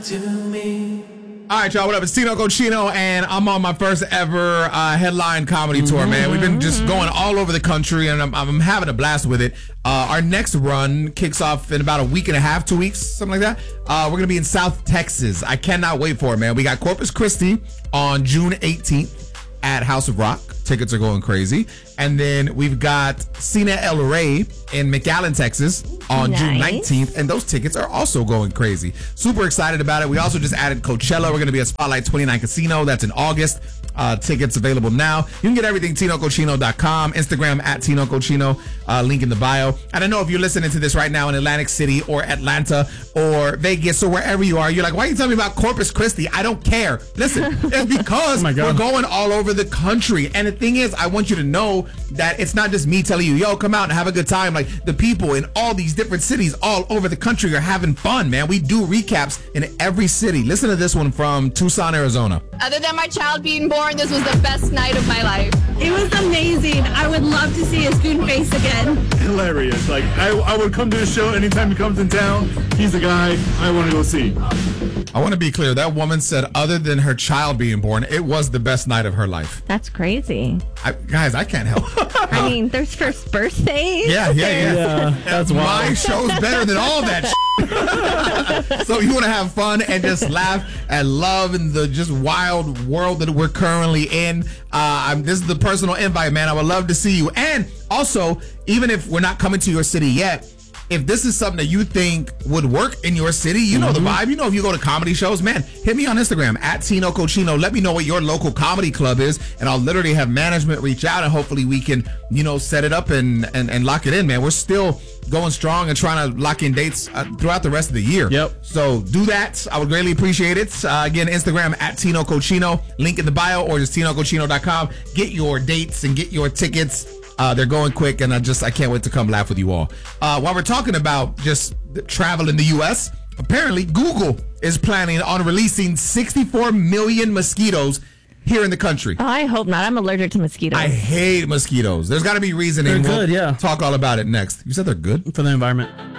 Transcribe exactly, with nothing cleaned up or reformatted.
To me. All right, y'all, what up? It's Tino Cochino, and I'm on my first ever uh, headline comedy tour, man. We've been just going all over the country, and I'm, I'm having a blast with it. Uh, our next run kicks off in about a week and a half, two weeks, something like that. Uh, we're going to be in South Texas. I cannot wait for it, man. We got Corpus Christi on June eighteenth at House of Rock. Tickets are going crazy. And then we've got Cena El Rey in McAllen, Texas on nice. June nineteenth. And those tickets are also going crazy. Super excited about it. We also just added Coachella. We're going to be at Spotlight twenty-nine Casino. That's in August. Uh, tickets available now. You can get everything Tino Cochino dot com, Instagram at Tino Cochino, uh, link in the bio. And I know if you're listening to this right now in Atlantic City or Atlanta or Vegas or wherever you are, you're like, why are you telling me about Corpus Christi? I don't care. Listen, it's because oh we're going all over the country. And the thing is, I want you to know that it's not just me telling you, yo, come out and have a good time. Like, the people in all these different cities all over the country are having fun, man. We do recaps in every city. Listen to this one from Tucson, Arizona. Other than my child being born, this was the best night of my life. It was amazing. I would love to see his spoon face again. Hilarious. Like, I, I would come to his show anytime he comes in town. He's the guy I want to go see. I want to be clear. That woman said other than her child being born, it was the best night of her life. That's crazy. I, guys, I can't help. I mean, there's first birthdays. Yeah, yeah, yeah. Yeah, that's wild. My show's better than all that shit. So you want to have fun and just laugh and love in the just wild world that we're currently in. Uh, I'm, this is the personal invite, man. I would love to see you. And also, even if we're not coming to your city yet, if this is something that you think would work in your city, you know mm-hmm. the vibe. You know, if you go to comedy shows, man, hit me on Instagram at Tino Cochino. Let me know what your local comedy club is, and I'll literally have management reach out, and hopefully we can, you know, set it up and and, and lock it in, man. We're still going strong and trying to lock in dates uh, throughout the rest of the year. Yep. So do that. I would greatly appreciate it. Uh, again, Instagram at Tino Cochino. Link in the bio, or just Tino Cochino dot com. Get your dates and get your tickets. Uh, they're going quick, and I just I can't wait to come laugh with you all. Uh, while we're talking about just travel in the U S, apparently Google is planning on releasing sixty-four million mosquitoes here in the country. Oh, I hope not. I'm allergic to mosquitoes. I hate mosquitoes. There's got to be reasoning. They're good, we'll yeah. Talk all about it next. You said they're good? For the environment.